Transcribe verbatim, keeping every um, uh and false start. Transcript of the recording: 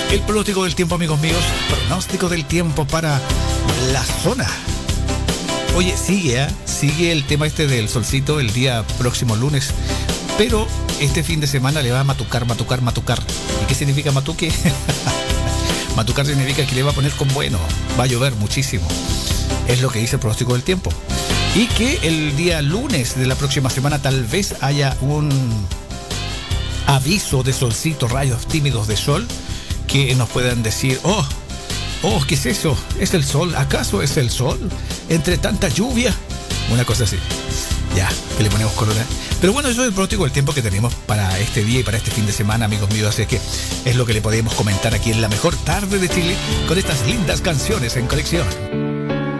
El pronóstico del tiempo, amigos míos. Pronóstico del tiempo para la zona. Oye, sigue, ¿eh? Sigue el tema este del solcito el día próximo lunes. Pero este fin de semana le va a matucar, matucar, matucar. ¿Y qué significa matuque? Matucar significa que le va a poner con bueno. Va a llover muchísimo. Es lo que dice el pronóstico del tiempo. Y que el día lunes de la próxima semana tal vez haya un aviso de solcito, rayos tímidos de sol, que nos puedan decir, oh, oh, ¿qué es eso? ¿Es el sol? ¿Acaso es el sol? Entre tanta lluvia. Una cosa así. Ya, que le ponemos color. Pero bueno, eso es el pronóstico del tiempo que tenemos para este día y para este fin de semana, amigos míos. Así que es lo que le podemos comentar aquí en la mejor tarde de Chile con estas lindas canciones en colección.